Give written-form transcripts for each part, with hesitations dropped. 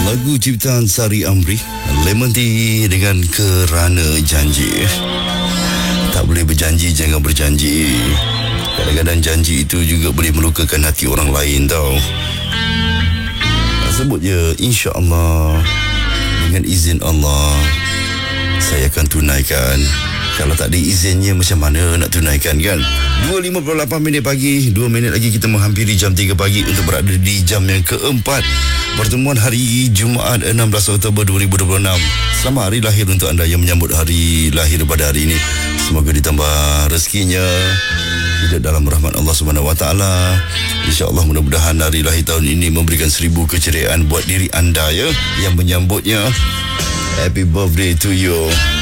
Lagu ciptaan Sari Amri, Lemon Tea dengan Kerana Janji. Tak boleh berjanji, jangan berjanji. Kadang-kadang janji itu juga boleh melukakan hati orang lain tau. Sebut je, insya-Allah, dengan izin Allah, saya akan tunaikan. Kalau tak ada izinnya, macam mana nak tunaikan kan? 2.58 minit pagi, 2 minit lagi kita menghampiri jam 3 pagi untuk berada di jam yang keempat. Pertemuan hari Jumaat 16 Oktober 2026. Selamat hari lahir untuk anda yang menyambut hari lahir pada hari ini. Semoga ditambah rezekinya, hidup dalam rahmat Allah SWT. InsyaAllah mudah-mudahan hari lahir tahun ini memberikan 1000 keceriaan buat diri anda ya, yang menyambutnya. Happy birthday to you.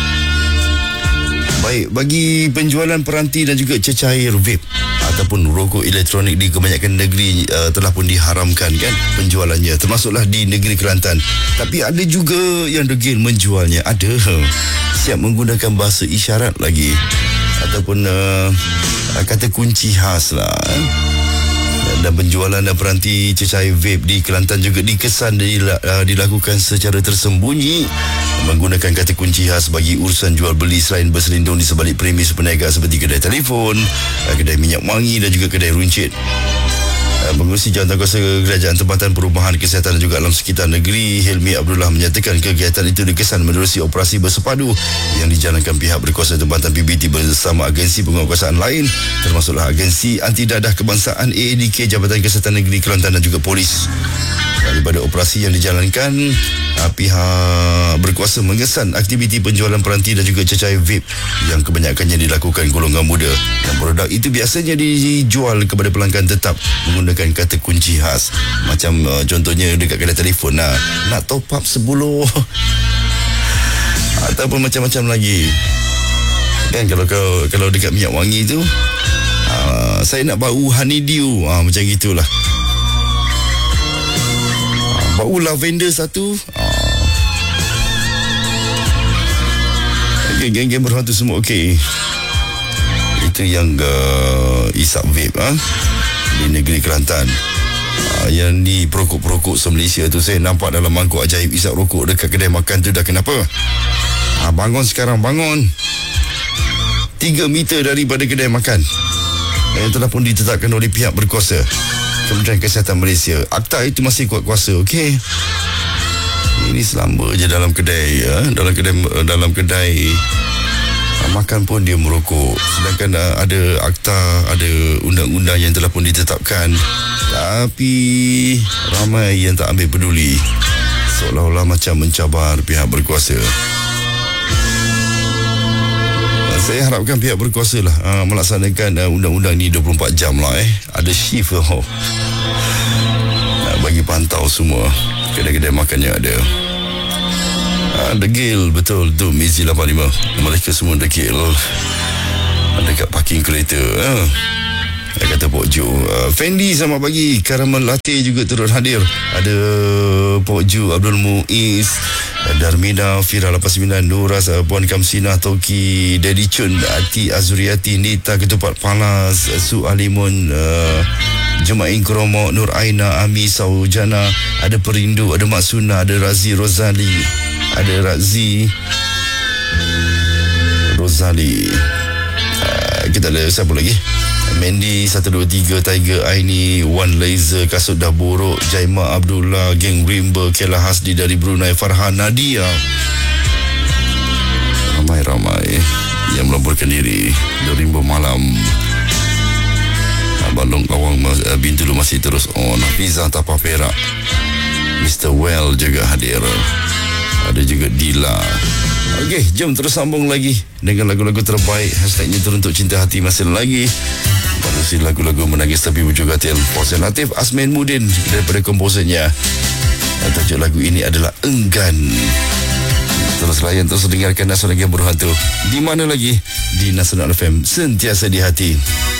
Baik, bagi penjualan peranti dan juga cecair vape ataupun rokok elektronik di kebanyakan negeri telah pun diharamkan kan penjualannya, termasuklah di negeri Kelantan. Tapi ada juga yang degil menjualnya. Ada siap menggunakan bahasa isyarat lagi ataupun kata kunci khas lah. Dan penjualan peranti cecair vape di Kelantan juga dikesan dilakukan secara tersembunyi menggunakan kata kunci khas bagi urusan jual beli selain berselindung di sebalik premis perniagaan seperti kedai telefon, kedai minyak wangi dan juga kedai runcit. Pengurusi Jawatankuasa Kerajaan Tempatan Perubahan Kesihatan dan juga Alam Sekitar Negeri Hilmi Abdullah menyatakan kegiatan itu dikesan menerusi operasi bersepadu yang dijalankan pihak berkuasa tempatan PBT bersama agensi penguatkuasaan lain, termasuklah agensi anti dadah kebangsaan AADK, Jabatan Kesihatan Negeri Kelantan dan juga polis. Daripada operasi yang dijalankan, pihak berkuasa mengesan aktiviti penjualan peranti dan juga cecair vape yang kebanyakannya dilakukan golongan muda, dan produk itu biasanya dijual kepada pelanggan tetap menggunakan kata kunci khas. Macam contohnya dekat kedai telefon lah, nak top up 10 ataupun macam-macam lagi kan. Kalau dekat minyak wangi tu, saya nak bau honeydew, macam gitulah. Bau lavender satu. Geng-geng berhantu semua okey. Itu yang isap vape di negeri Kelantan. Yang di perokok-perokok se-Malaysia tu, saya nampak dalam mangkuk ajaib isap rokok dekat kedai makan tu. Dah kenapa? Bangun sekarang, bangun 3 meter daripada kedai makan yang telah pun ditetapkan oleh pihak berkuasa Kementerian Kesihatan Malaysia. Akta itu masih kuat kuasa, okey. Ini selamba je dalam kedai dalam kedai makan pun dia merokok. Sedangkan ada akta, ada undang-undang yang telah pun ditetapkan, tapi ramai yang tak ambil peduli, seolah-olah macam mencabar pihak berkuasa. Saya harapkan pihak berkuasa lah melaksanakan undang-undang ni 24 jam lah Ada shift bagi pantau semua kedai-kedai makan yang ada. Degil betul tu Mizi 85. Mereka semua degil dekat parking kereta. Kata Pok Ju. Fendi selamat pagi. Caramel latte juga turut hadir. Ada Pok Ju, Abdul Muiz, Darmina, Fira 89, Nuras, Puan Kamsina, Toki, Daddy Chun, Ati Azuriati, Nita Ketupat Panas, Su Alimun, Jemain Kromo, Nur Aina, Ami Saujana, ada Perindu, ada Maksuna, ada Razi Rozali, ada Razi Rozali. Kita ada siapa lagi? Mandy 123, Tiger Aini, One Laser, Kasut Dah Borok, Jaima Abdullah, Geng Rimba, Kela Hasdi dari Brunei, Farhan Nadia. Ramai-ramai yang melaporkan diri dari Rimba Malam. Balong Awang Bintulu masih terus on. Fiza Tapah Perak, Mr. Well juga hadir. Ada juga Dila. Okey, jom terus sambung lagi dengan lagu-lagu terbaik. Hashtagnya Teruntuk Cinta Hati masih lagi. Produksi lagu-lagu menangis tapi wujud katil. Posen Latif Asmin Mudin daripada komposernya. Tajuk lagu ini adalah Enggan. Terus layan, terus dengarkan Nasional yang berhantu. Di mana lagi? Di Nasional FM, sentiasa di hati.